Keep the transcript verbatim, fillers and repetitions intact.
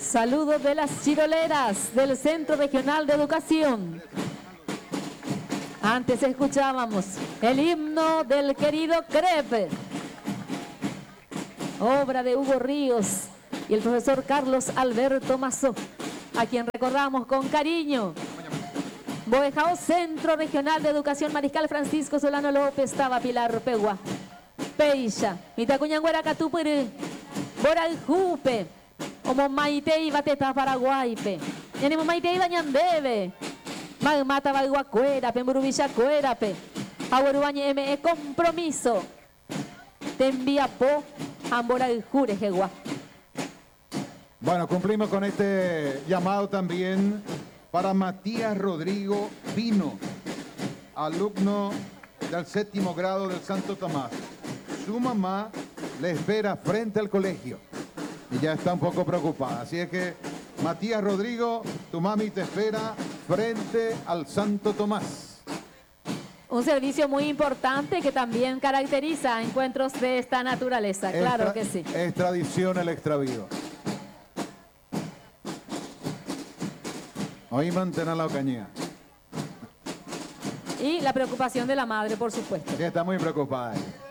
Saludos de las chiroleras del Centro Regional de Educación. Antes escuchábamos el himno del querido Crepe, obra de Hugo Ríos y el profesor Carlos Alberto Mazó, a quien recordamos con cariño. Boejao, Centro Regional de Educación Mariscal Francisco Solano López, Taba Pilar Pegua, Peixa, Mitacuñanguera Catupere, Boraljupe, Omo Maitei Bateta Paraguaype, Yanimo Maitei Bañandebe, Magmata Balguacuera, Pemburubilla Cuerape, Aguarubañe M E Compromiso, te envía Po, Amboraljure Jegua. Bueno, cumplimos con este llamado también para Matías Rodrigo Pino, alumno del séptimo grado del Santo Tomás. Su mamá le espera frente al colegio y ya está un poco preocupada. Así es que, Matías Rodrigo, tu mami te espera frente al Santo Tomás. Un servicio muy importante que también caracteriza encuentros de esta naturaleza, claro que sí. Es tradición el extravío. Hoy mantener la ocañía. Y la preocupación de la madre, por supuesto. Sí, está muy preocupada ella.